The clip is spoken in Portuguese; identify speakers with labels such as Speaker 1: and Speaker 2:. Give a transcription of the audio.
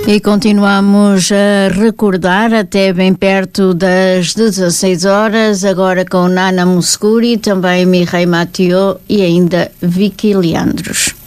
Speaker 1: E continuamos a recordar até bem perto das 16 horas, agora com Nana Mouskouri, também Mireille Mathieu e ainda Vicky Leandros.